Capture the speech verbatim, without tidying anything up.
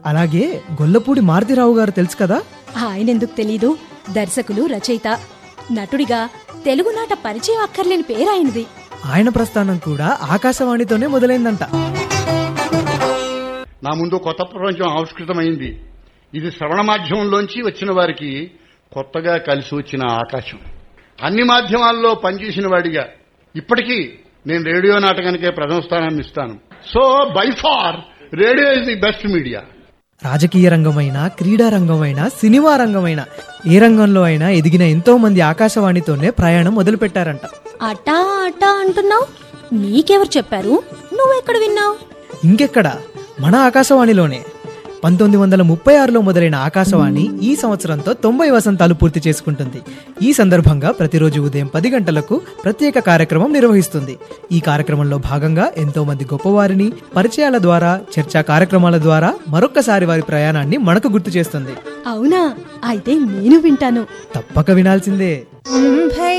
అలాగే గొల్లపూడి మారుతిరావు గారు తెలుసు కదా. ఆయనెందుకు తెలీదు, దర్శకులు, రచయిత, నటుడిగా తెలుగునాట పరిచయం అక్కర్లేని పేరాయనది. ఆయన ప్రస్థానం కూడా ఆకాశవాణితోనే మొదలైందంట. నా ముందు కొత్త ప్రపంచం ఆవిష్కృతమైంది. ఇది శ్రవణ మాధ్యమంలోంచి వచ్చిన వారికి కొత్తగా కలిసి వచ్చిన ఆకాశం. అన్ని మాధ్యమాల్లో పనిచేసిన వాడిగా ఇప్పటికీ నేను రేడియో నాటకానికే ప్రథమ స్థానాన్ని ఇస్తాను. So by far radio is the best media. రాజకీయ రంగమైనా, క్రీడా రంగమైనా, సినిమా రంగమైనా, ఏ రంగంలో అయినా ఎదిగిన ఎంతో మంది ఆకాశవాణితోనే ప్రయాణం మొదలు పెట్టారంట. అటా అటా అంటున్నావు, నీకెవరు చెప్పారు? నువ్వెక్కడ విన్నావు? ఇంకెక్కడ, మన ఆకాశవాణిలోనే. పంతొమ్మిది వందల ముప్పై ఆరులో మొదలైన ఆకాశవాణి ఈ సంవత్సరంతో తొంభై వసంతాలు పూర్తి చేసుకుంటుంది. ఈ సందర్భంగా ప్రతిరోజు ఉదయం పది గంటలకు ప్రత్యేక కార్యక్రమం నిర్వహిస్తుంది. ఈ కార్యక్రమంలో భాగంగా ఎంతో మంది గొప్పవారిని పరిచయాల ద్వారా, చర్చా కార్యక్రమాల ద్వారా మరొక్కసారి వారి ప్రయాణాన్ని మనకు గుర్తు చేస్తుంది. అవునా? అయితే నేను వింటాను. తప్పక వినాల్సిందే.